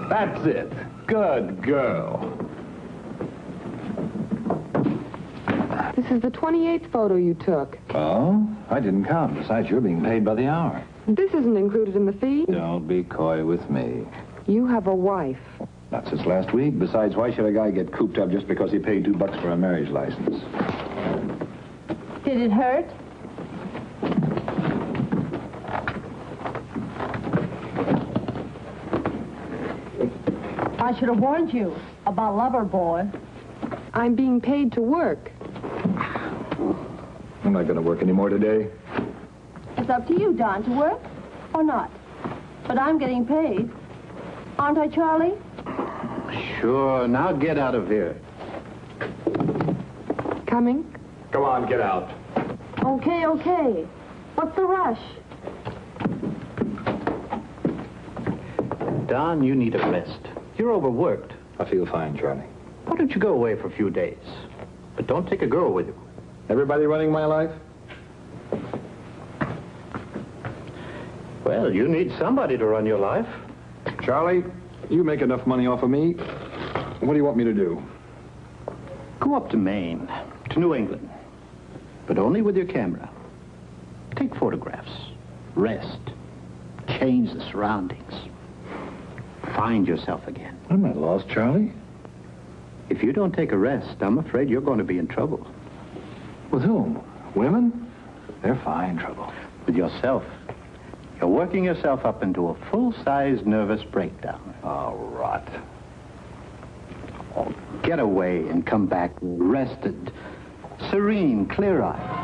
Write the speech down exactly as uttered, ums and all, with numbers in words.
That's it. Good girl. This is the twenty-eighth photo you took. Oh? I didn't count. Besides, you're being paid by the hour. This isn't included in the fee. Don't be coy with me. You have a wife. Not since last week. Besides, why should a guy get cooped up just because he paid two bucks for a marriage license? Did it hurt? I should have warned you about Lover Boy. I'm being paid to work. I'm not going to work anymore today. It's up to you, Don, to work or not. But I'm getting paid. Aren't I, Charlie? Sure. Now get out of here. Coming? Come on, get out. Okay, okay. What's the rush? Don, you need a rest. You're overworked. I feel fine, Charlie. Why don't you go away for a few days? But don't take a girl with you. Everybody running my life? Well, you need somebody to run your life. Charlie, you make enough money off of me. What do you want me to do? Go up to Maine, to New England. But only with your camera. Take photographs. Rest. Change the surroundings. Find yourself again. I'm not lost, Charlie. If you don't take a rest, I'm afraid you're going to be in trouble. With whom? Women? They're fine trouble. With yourself. You're working yourself up into a full-size nervous breakdown. Oh, rot. Oh, get away and come back rested, serene, clear-eyed.